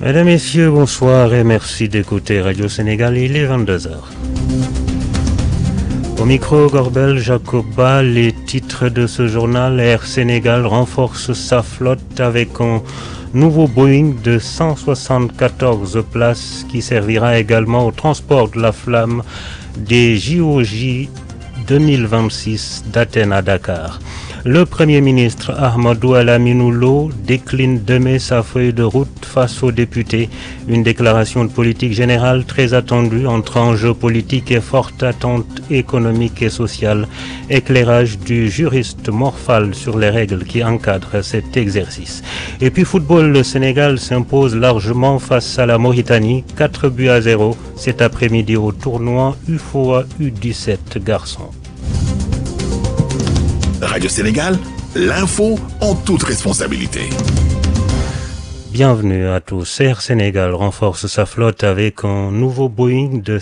Mesdames, Messieurs, bonsoir et merci d'écouter Radio Sénégal, il est 22h. Au micro, Gorbel Jacoba, les titres de ce journal. Air Sénégal renforce sa flotte avec un nouveau Boeing de 174 places qui servira également au transport de la flamme des JOJ 2026 d'Athènes à Dakar. Le Premier ministre Ahmadou Al-Aminou Lo décline demain sa feuille de route face aux députés. Une déclaration de politique générale très attendue entre enjeux politiques et fortes attentes économiques et sociales. Éclairage du juriste Morphal sur les règles qui encadrent cet exercice. Et puis football, le Sénégal s'impose largement face à la Mauritanie, 4-0 cet après-midi au tournoi UFOA U17 garçons. Radio Sénégal, l'info en toute responsabilité. Bienvenue à tous. Air Sénégal renforce sa flotte avec un nouveau Boeing de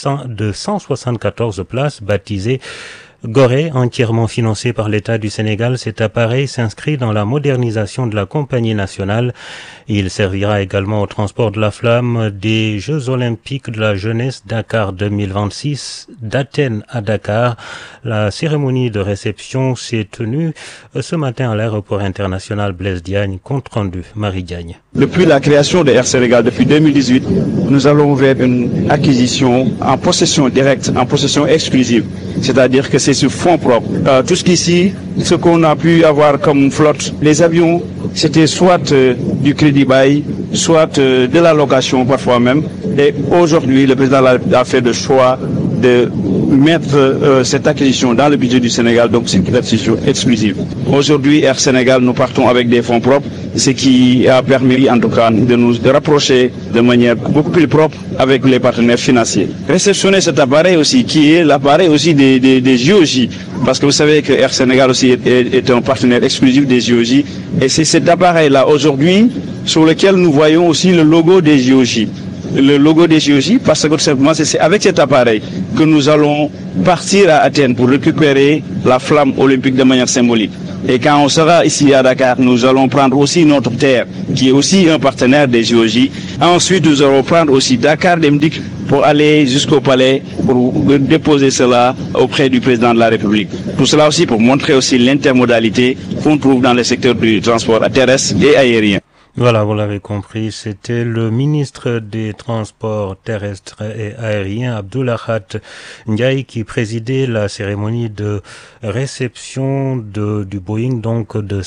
174 places baptisé Gorée, entièrement financé par l'État du Sénégal. Cet appareil s'inscrit dans la modernisation de la compagnie nationale. Il servira également au transport de la flamme des Jeux olympiques de la jeunesse Dakar 2026 d'Athènes à Dakar. La cérémonie de réception s'est tenue ce matin à l'aéroport international Blaise Diagne, compte rendu Marie Diagne. Depuis la création de Air Sénégal, depuis 2018, nous allons vers une acquisition en possession directe, en possession exclusive. C'est-à-dire que c'est sur fonds propres. Tout ce qu'on a pu avoir comme flotte, les avions, c'était soit du crédit bail, soit de la location parfois même. Et aujourd'hui, le président a fait le choix de mettre cette acquisition dans le budget du Sénégal, donc c'est une acquisition exclusive. Aujourd'hui, Air Sénégal, nous partons avec des fonds propres, ce qui a permis en tout cas de nous rapprocher de manière beaucoup plus propre avec les partenaires financiers. Réceptionner cet appareil aussi, qui est l'appareil aussi des JOJ, parce que vous savez que Air Sénégal aussi est un partenaire exclusif des JOJ, et c'est cet appareil-là aujourd'hui sur lequel nous voyons aussi le logo des JOJ. Le logo des JOJ, parce que tout simplement c'est avec cet appareil que nous allons partir à Athènes pour récupérer la flamme olympique de manière symbolique. Et quand on sera ici à Dakar, nous allons prendre aussi notre terre, qui est aussi un partenaire des JOJ. Ensuite, nous allons prendre aussi Dakar Demdik pour aller jusqu'au palais, pour déposer cela auprès du président de la République. Tout cela aussi pour montrer aussi l'intermodalité qu'on trouve dans le secteur du transport terrestre et aérien. Voilà, vous l'avez compris, c'était le ministre des Transports terrestres et aériens, Abdoulahat Ndiaye, qui présidait la cérémonie de réception du Boeing, donc de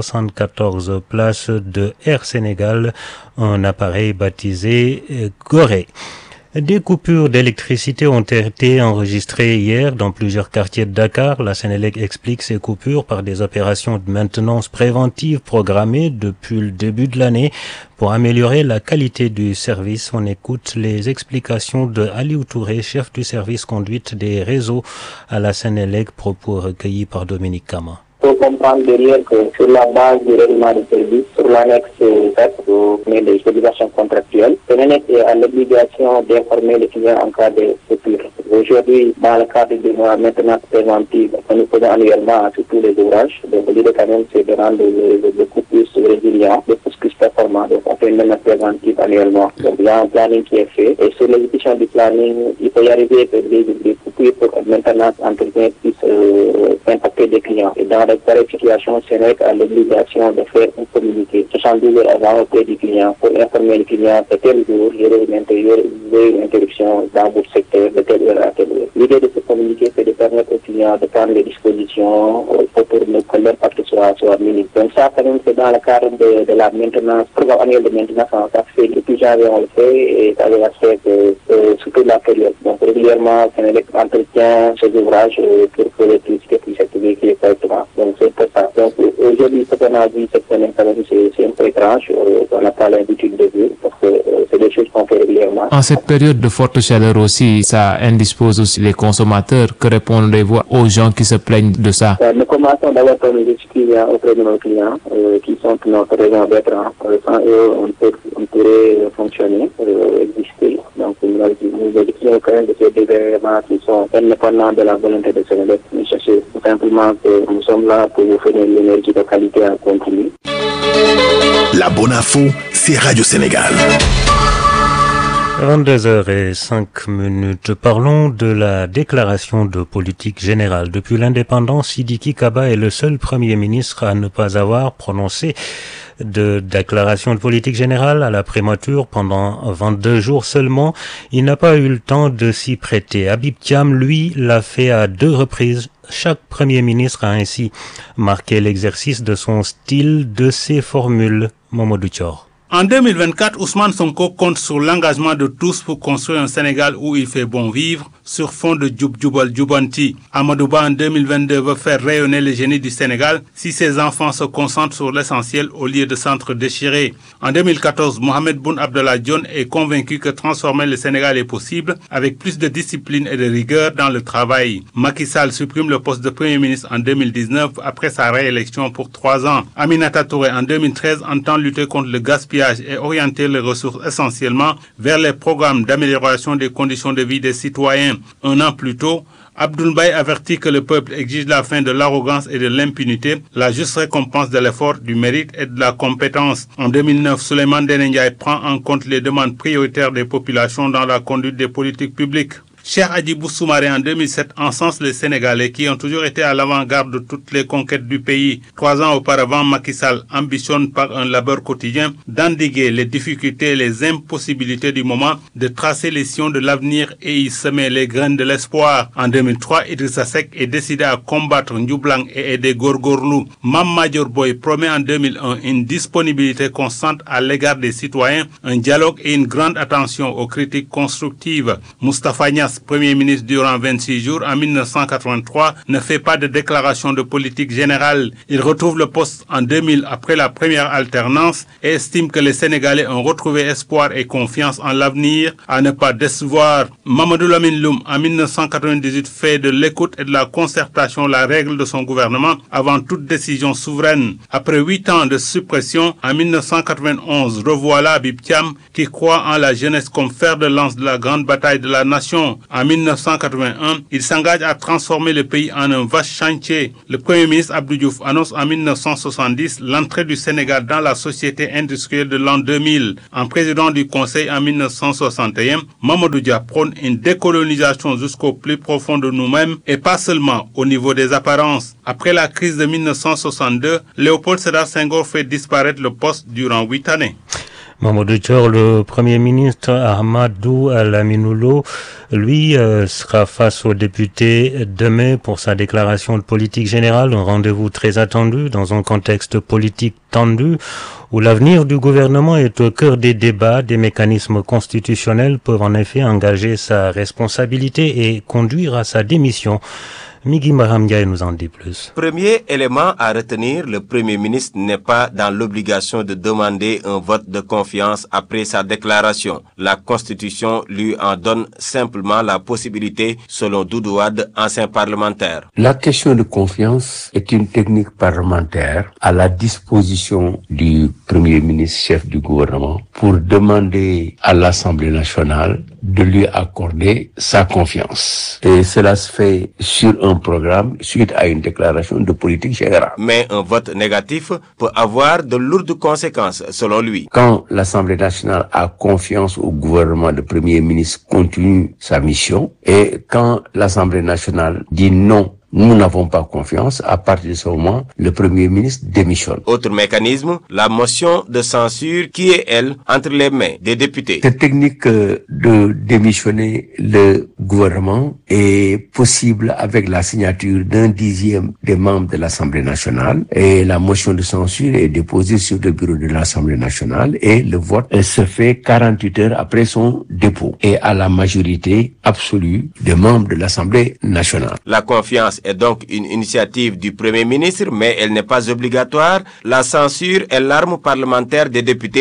174 places de Air Sénégal, un appareil baptisé Gorée. Des coupures d'électricité ont été enregistrées hier dans plusieurs quartiers de Dakar. La Sénélec explique ces coupures par des opérations de maintenance préventive programmées depuis le début de l'année pour améliorer la qualité du service. On écoute les explications de Aliou Touré, chef du service conduite des réseaux à la Sénélec, propos recueillis par Dominique Kama. Il faut comprendre derrière que sur la base du règlement de service, sur l'annexe 7 des obligations contractuelles, Sénélec a l'obligation d'informer les clients en cas de coupure. Aujourd'hui, dans le cadre de la maintenance préventive que nous faisons annuellement sur tous les ouvrages, donc l'idée quand même c'est de rendre le coupure résilient, le plus performant. Donc on fait une maintenance préventive annuellement. Donc il y a un planning qui est fait. Et sur l'exécution du planning, il faut y arriver que les coupures pour maintenance entretien puissent impacter des clients. Et dans cette situation, Sénélec a l'obligation de faire un communiqué 72 heures avant auprès du client pour informer le client que tel jour, il y aurait une interruption dans votre secteur de telle heure à telle heure. L'idée de ce communiqué, c'est de permettre aux clients de prendre les dispositions pour que l'impact soit minime. Donc ça, quand même, c'est dans le cadre de la maintenance, programme annuel de maintenance, ça fait depuis janvier, on le fait, et ça va se faire sur toute la période. Donc régulièrement, Sénélec entretient ces ouvrages pour que l'électricité puisse être véhiculée correctement. Donc c'est pour ça. Donc aujourd'hui, ce qu'on a vu cette semaine, c'est un peu étrange. On n'a pas l'habitude de vivre parce que c'est des choses qu'on fait régulièrement. En cette période de forte chaleur aussi, ça indispose aussi les consommateurs. Que répondez-vous aux gens qui se plaignent de ça? Nous commençons d'abord par nous expliquer auprès de nos clients qui sont notre raison d'être. Sans eux, on pourrait fonctionner, exister. Donc nous expliquons quand même que ces événements qui sont indépendants de la volonté de Sénégal. Nous cherchons tout simplement que nous sommes là pour vous fournir l'énergie de qualité en continu. La bonne info, c'est Radio Sénégal. 22h05. Parlons de la déclaration de politique générale. Depuis l'indépendance, Sidiki Kaba est le seul Premier ministre à ne pas avoir prononcé de déclaration de politique générale à la prémature pendant 22 jours seulement. Il n'a pas eu le temps de s'y prêter. Habib Thiam, lui, l'a fait à 2 reprises. Chaque Premier ministre a ainsi marqué l'exercice de son style, de ses formules. Mamadou Thior. En 2024, Ousmane Sonko compte sur l'engagement de tous pour construire un Sénégal où il fait bon vivre, sur fond de Djoub Djoubal Djoubanti. Amadou Ba en 2022 veut faire rayonner le génie du Sénégal si ses enfants se concentrent sur l'essentiel au lieu de s'entre-déchirer. En 2014, Mohamed Boun Abdallah Dionne est convaincu que transformer le Sénégal est possible avec plus de discipline et de rigueur dans le travail. Macky Sall supprime le poste de Premier ministre en 2019 après sa réélection pour 3 ans. Aminata Touré en 2013 entend lutter contre le gaspillage et orienter les ressources essentiellement vers les programmes d'amélioration des conditions de vie des citoyens. 1 an plus tôt, Abdoul Mbaye avertit que le peuple exige la fin de l'arrogance et de l'impunité, la juste récompense de l'effort, du mérite et de la compétence. En 2009, Souleymane Ndéné Ndiaye prend en compte les demandes prioritaires des populations dans la conduite des politiques publiques. Cheikh Hadjibou Soumaré en 2007 encense les Sénégalais qui ont toujours été à l'avant-garde de toutes les conquêtes du pays. 3 ans auparavant, Macky Sall ambitionne par un labeur quotidien d'endiguer les difficultés et les impossibilités du moment, de tracer les sillons de l'avenir et y semer les graines de l'espoir. En 2003, Idrissa Seck est décidé à combattre Ndjoublang et aider Gorgorlou. Mame Madior Boye promet en 2001 une disponibilité constante à l'égard des citoyens, un dialogue et une grande attention aux critiques constructives. Moustapha Niasse, Premier ministre durant 26 jours en 1983, ne fait pas de déclaration de politique générale. Il retrouve le poste en 2000 après la première alternance et estime que les Sénégalais ont retrouvé espoir et confiance en l'avenir à ne pas décevoir. Mamadou Lamine Loum, en 1998, fait de l'écoute et de la concertation la règle de son gouvernement avant toute décision souveraine. Après 8 ans de suppression, en 1991, revoilà Habib Thiam qui croit en la jeunesse comme fer de lance de la grande bataille de la nation. En 1981, il s'engage à transformer le pays en un vaste chantier. Le Premier ministre Abdou Diouf annonce en 1970 l'entrée du Sénégal dans la société industrielle de l'an 2000. En président du Conseil en 1961, Mamadou Dia prône une décolonisation jusqu'au plus profond de nous-mêmes et pas seulement au niveau des apparences. Après la crise de 1962, Léopold Sédar Senghor fait disparaître le poste durant 8 années. Mamadou Thior, le Premier ministre Ahmadou Al-Aminoulo, lui, sera face aux députés demain pour sa déclaration de politique générale, un rendez-vous très attendu dans un contexte politique tendu où l'avenir du gouvernement est au cœur des débats. Des mécanismes constitutionnels peuvent en effet engager sa responsabilité et conduire à sa démission. Migui Maram Ndiaye nous en dit plus. Premier élément à retenir, le Premier ministre n'est pas dans l'obligation de demander un vote de confiance après sa déclaration. La Constitution lui en donne simplement la possibilité, selon Doudou Wade, ancien parlementaire. La question de confiance est une technique parlementaire à la disposition du Premier ministre, chef du gouvernement, pour demander à l'Assemblée nationale de lui accorder sa confiance. Et cela se fait sur un programme suite à une déclaration de politique générale. Mais un vote négatif peut avoir de lourdes conséquences, selon lui. Quand l'Assemblée nationale a confiance au gouvernement, le Premier ministre continue sa mission. Et quand l'Assemblée nationale dit non, nous n'avons pas confiance, à partir de ce moment, le Premier ministre démissionne. Autre mécanisme, la motion de censure qui est, elle, entre les mains des députés. Cette technique de démissionner le gouvernement est possible avec la signature d'1/10 des membres de l'Assemblée nationale et la motion de censure est déposée sur le bureau de l'Assemblée nationale et le vote se fait 48 heures après son dépôt et à la majorité absolue des membres de l'Assemblée nationale. La confiance est donc une initiative du Premier ministre, mais elle n'est pas obligatoire. La censure est l'arme parlementaire des députés,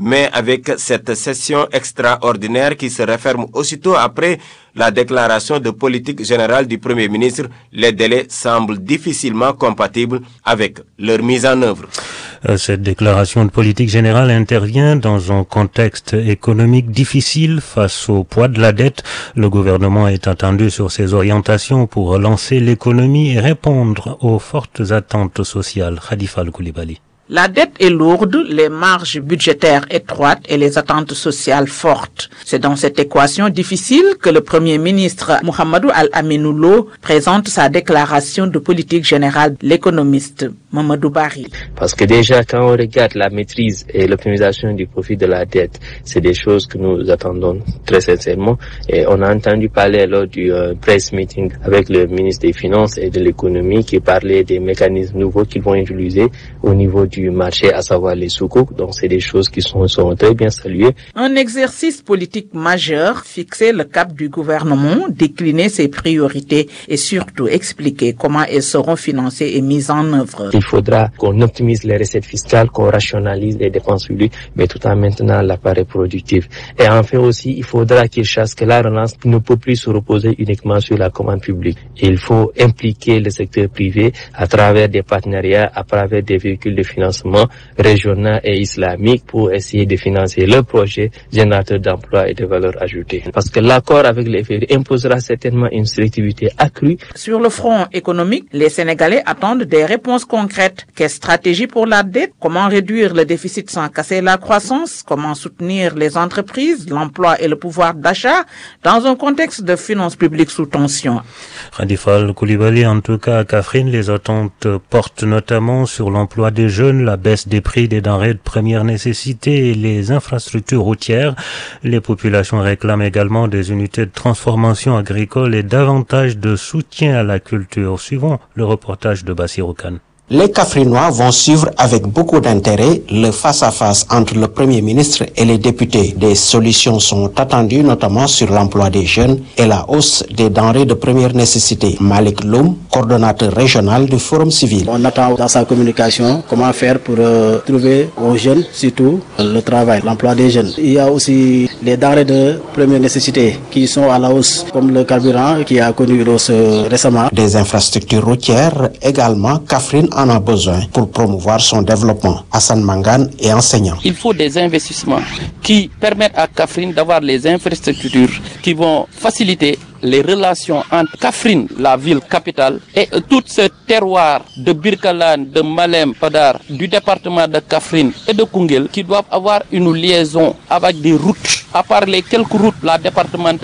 Mais avec cette session extraordinaire qui se referme aussitôt après la déclaration de politique générale du Premier ministre, les délais semblent difficilement compatibles avec leur mise en œuvre. Cette déclaration de politique générale intervient dans un contexte économique difficile face au poids de la dette. Le gouvernement est attendu sur ses orientations pour relancer l'économie et répondre aux fortes attentes sociales. Khadifa Koulibaly. La dette est lourde, les marges budgétaires étroites et les attentes sociales fortes. C'est dans cette équation difficile que le Premier ministre Mahamadou Al-Aminou Lo présente sa déclaration de politique générale. L'économiste Mamadou Barry. Parce que déjà, quand on regarde la maîtrise et l'optimisation du profit de la dette, c'est des choses que nous attendons très sincèrement. Et on a entendu parler lors du press meeting avec le ministre des Finances et de l'Économie qui parlait des mécanismes nouveaux qu'ils vont utiliser au niveau du marché, à savoir les soukouk. Donc c'est des choses qui sont très bien saluées. Un exercice politique majeur, fixer le cap du gouvernement, décliner ses priorités et surtout expliquer comment elles seront financées et mises en œuvre. Il faudra qu'on optimise les recettes fiscales, qu'on rationalise les dépenses publiques, mais tout en maintenant l'appareil productif. Et enfin aussi, il faudra qu'il chasse que la relance ne peut plus se reposer uniquement sur la commande publique. Il faut impliquer le secteur privé à travers des partenariats, à travers des véhicules de financement régionaux et islamiques pour essayer de financer le projet générateur d'emplois et de valeur ajoutée. Parce que l'accord avec les FMI imposera certainement une sélectivité accrue. Sur le front économique, les Sénégalais attendent des réponses concrètes. Quelle stratégie pour la dette? Comment réduire le déficit sans casser la croissance? Comment soutenir les entreprises, l'emploi et le pouvoir d'achat dans un contexte de finances publiques sous tension? Khadifa Koulibaly, en tout cas à Kaffrine, les attentes portent notamment sur l'emploi des jeunes, la baisse des prix des denrées de première nécessité et les infrastructures routières. Les populations réclament également des unités de transformation agricole et davantage de soutien à la culture. Suivons le reportage de Bassirou Kane. Les Kaffrinois vont suivre avec beaucoup d'intérêt le face-à-face entre le Premier ministre et les députés. Des solutions sont attendues, notamment sur l'emploi des jeunes et la hausse des denrées de première nécessité. Malik Loum, coordonnateur régional du Forum civil. On attend dans sa communication comment faire pour trouver aux jeunes, surtout le travail, l'emploi des jeunes. Il y a aussi les denrées de première nécessité qui sont à la hausse, comme le carburant qui a connu une hausse récemment. Des infrastructures routières également, Kaffrine en a besoin pour promouvoir son développement. Hassan Mangane est enseignant. Il faut des investissements qui permettent à Kaffrine d'avoir les infrastructures qui vont faciliter les relations entre Kaffrine, la ville capitale, et tout ce terroir de Birkelane, de Malem, Padar, du département de Kaffrine et de Koungheul qui doivent avoir une liaison avec des routes. À part les quelques routes, la départementale